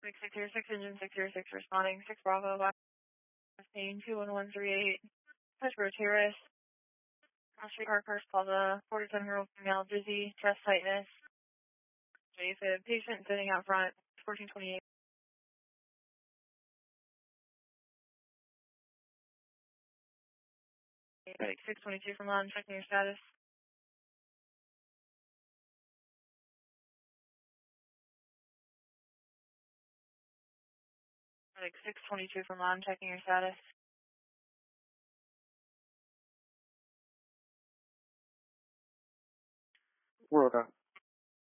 606, engine 606 responding, 6 Bravo, last name 21138, Touchborough Terrace, Cross Street Parkhurst Plaza, 47-year-old female, dizzy, chest tightness, AFib, patient sitting out front, 1428. Medic 622 from on, checking your status. Medic 622 from on, checking your status. We're okay.